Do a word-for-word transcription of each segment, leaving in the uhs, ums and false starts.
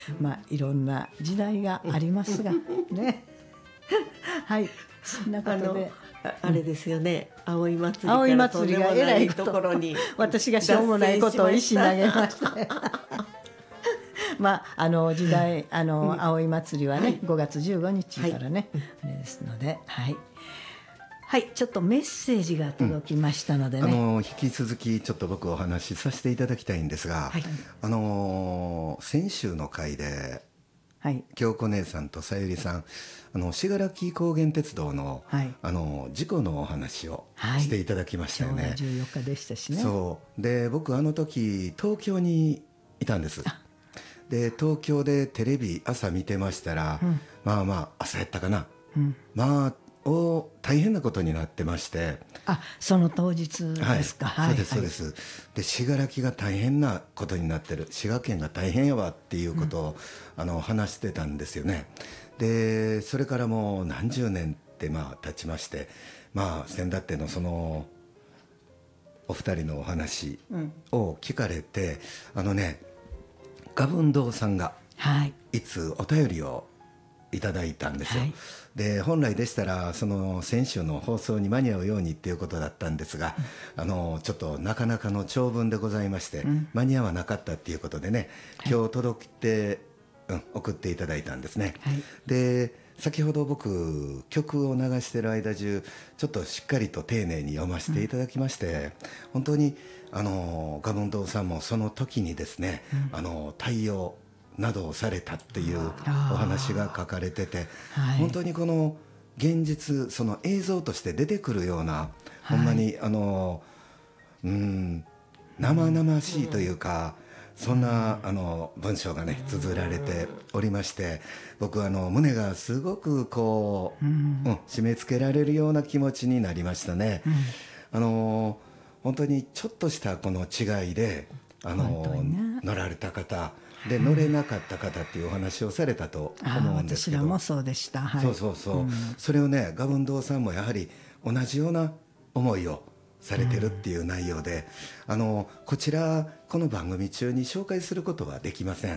まあいろんな時代がありますがねはい、そんなことであ, あれですよね、うん、葵祭り葵からとんでもないところに私がしょうもないことを石投げましてまああの時代あの、うん、葵祭りはね、はい、ごがつじゅうごにちからね、はい、あれですので、はいはい、ちょっとメッセージが届きましたのでね、 うん、あの引き続きちょっと僕お話しさせていただきたいんですが、はい、あの先週の回で、はい、京子姉さんとさゆりさん、あの信楽高原鉄道の、はい、あの事故のお話をしていただきましたよね、 はい、じゅうよっかでしたしね。 そうで、僕あの時東京にいたんです。で東京でテレビ朝見てましたら、うん、まあまあ朝やったかな、うん、まあお大変なことになってまして、 あその当日ですか、 はい、そうですそうです、はい、で信楽が大変なことになってる、滋賀県が大変やわっていうことを、うん、あの話してたんですよね。でそれからもう何十年ってまあ経ちまして、まあ先だってのそのお二人のお話を聞かれて、うん、あのね雅文堂さんがいつお便りをいただいたんですよ、はい、で本来でしたらその先週の放送に間に合うようにっていうことだったんですが、うん、あのちょっとなかなかの長文でございまして、うん、間に合わなかったっていうことでね、今日届いて、うん、送っていただいたんですね、はい、で先ほど僕曲を流してる間中ちょっとしっかりと丁寧に読ませていただきまして、うん、本当にあの雅文堂さんもその時にですね、うん、あの対応などをされたっていうお話が書かれてて、はい、本当にこの現実その映像として出てくるような、はい、ほんまにあのうん生々しいというか、うん、そんなあの文章がね綴られておりまして、僕はあの胸がすごくこう、うんうん、締め付けられるような気持ちになりましたね、うん、あの本当にちょっとしたこの違いであの、ね、乗られた方で乗れなかった方っていうお話をされたと思うんですけど、 私らもそうでした、はい、 そうそうそう、うん、それをね雅文堂さんもやはり同じような思いをされてるっていう内容で、うん、あのこちらこの番組中に紹介することはできません、うん、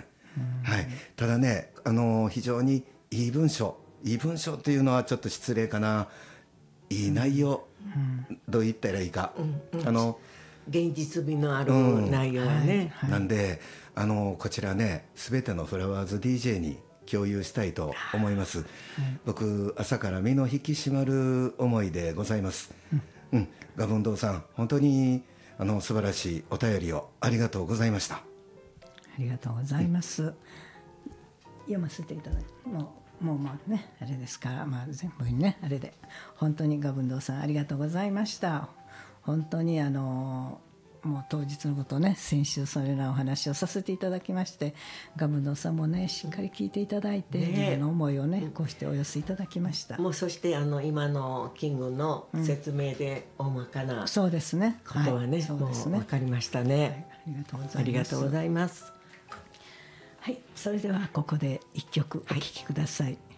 はい、ただねあの非常にいい文章いい文章っていうのはちょっと失礼かな、いい内容、うん、どう言ったらいいか、うんうん、あの現実味のある内容はね、 うんはい、なんであのこちらね全てのフラワーズ ディージェー に共有したいと思います、はい、僕朝から身の引き締まる思いでございます、うんうん、雅文堂さん本当にあの素晴らしいお便りをありがとうございました。 ありがとうございます、うん、読ませていただいてもうもうまあねあれですから、まあ、全部にねあれで本当に雅文堂さんありがとうございました。本当にあのもう当日のことね先週それらのお話をさせていただきまして、雅文堂さんもねしっかり聞いていただいて、ね、自分の思いをねこうしてお寄せいただきました。 もうそしてあの今のキングの説明で大まかな、うん、 そうですねことはね、はい、もう分かりましたね、はい、 ありがとうございます。 ありがとうございます。 はい、それではここで一曲お聴きください、はい。